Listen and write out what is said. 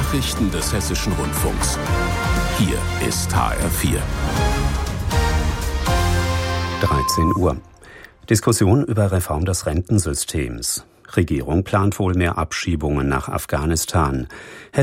Nachrichten des Hessischen Rundfunks. Hier ist HR4. 13 Uhr. Diskussion über Reform des Rentensystems. Regierung plant wohl mehr Abschiebungen nach Afghanistan.